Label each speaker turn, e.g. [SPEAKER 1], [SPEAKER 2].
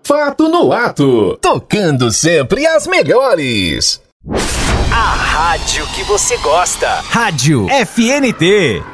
[SPEAKER 1] Fato no Ato. Tocando sempre as melhores.
[SPEAKER 2] A rádio que você gosta.
[SPEAKER 3] Rádio FNT.